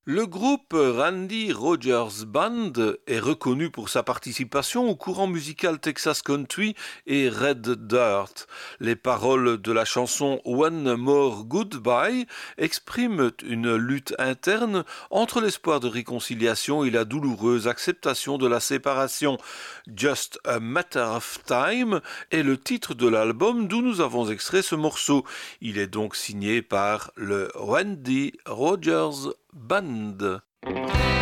Le groupe Randy Rogers Band est reconnu pour sa participation au courant musical Texas Country et Red Dirt. Les paroles de la chanson One More Goodbye expriment une lutte interne entre l'espoir de réconciliation et la douloureuse acceptation de la séparation. Just a Matter of Time est le titre de l'album d'où nous avons extrait ce morceau. Il est donc signé par le Randy Rogers Band.